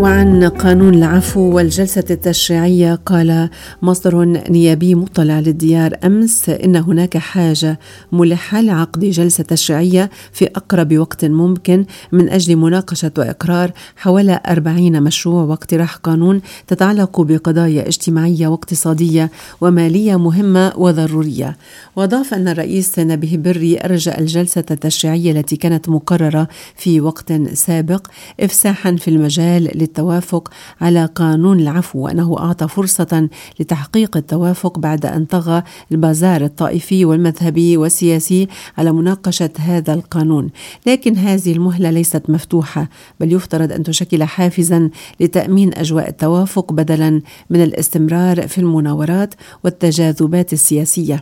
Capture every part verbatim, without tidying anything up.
وعن قانون العفو والجلسة التشريعية، قال مصدر نيابي مطلع للديار أمس إن هناك حاجة ملحة لعقد جلسة تشريعية في أقرب وقت ممكن من أجل مناقشة وإقرار حوالي أربعين مشروع واقتراح قانون تتعلق بقضايا اجتماعية واقتصادية ومالية مهمة وضرورية. وأضاف أن الرئيس نبيه بري أرجأ الجلسة التشريعية التي كانت مقررة في وقت سابق إفساحا في المجال للتوافق على قانون العفو، وأنه أعطى فرصة لتحقيق التوافق بعد أن طغى البازار الطائفي والمذهبي والسياسي على مناقشة هذا القانون. لكن هذه المهلة ليست مفتوحة، بل يفترض أن تشكل حافزا لتأمين أجواء التوافق بدلا من الاستمرار في المناورات والتجاذبات السياسية.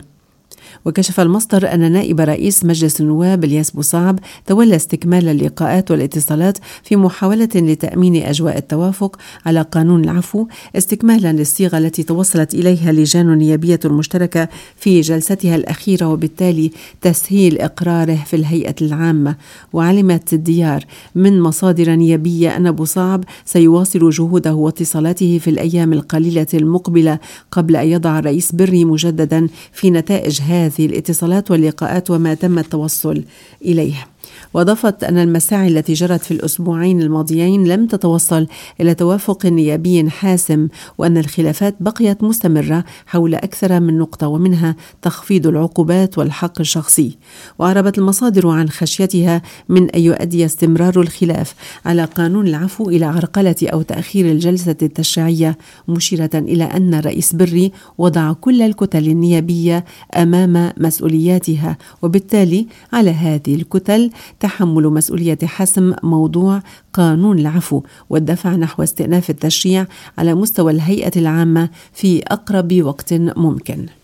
وكشف المصدر أن نائب رئيس مجلس النواب الياس بوصعب تولى استكمال اللقاءات والاتصالات في محاولة لتأمين أجواء التوافق على قانون العفو، استكمالا للصيغة التي توصلت إليها اللجان النيابية المشتركة في جلستها الأخيرة، وبالتالي تسهيل إقراره في الهيئة العامة. وعلمت الديار من مصادر نيابية أن بوصعب سيواصل جهوده واتصالاته في الأيام القليلة المقبلة قبل أن يضع الرئيس بري مجددا في نتائج هذه الاتصالات واللقاءات وما تم التوصل إليه. وأضافت أن المساعي التي جرت في الأسبوعين الماضيين لم تتوصل إلى توافق نيابي حاسم، وأن الخلافات بقيت مستمرة حول أكثر من نقطة، ومنها تخفيض العقوبات والحق الشخصي. وأعربت المصادر عن خشيتها من أن يؤدي استمرار الخلاف على قانون العفو إلى عرقلة أو تأخير الجلسة التشريعية، مشيرة إلى أن الرئيس بري وضع كل الكتل النيابية أمام مسؤولياتها، وبالتالي على هذه الكتل تحمل مسؤولية حسم موضوع قانون العفو والدفع نحو استئناف التشريع على مستوى الهيئة العامة في أقرب وقت ممكن.